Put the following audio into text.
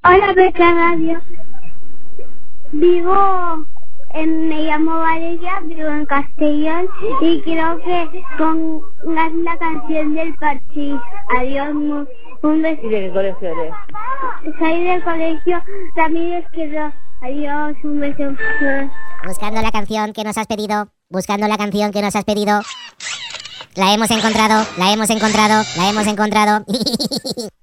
Hola, Petra Radio. Me llamo Valeria, vivo en Castellón y quiero que pongas la canción del Parchís. Adiós, un beso. ¿Y de qué colegio eres? Soy del colegio Ramírez Quiró. Adiós, un beso. Buscando la canción que nos has pedido. Buscando la canción que nos has pedido. La hemos encontrado, la hemos encontrado, la hemos encontrado.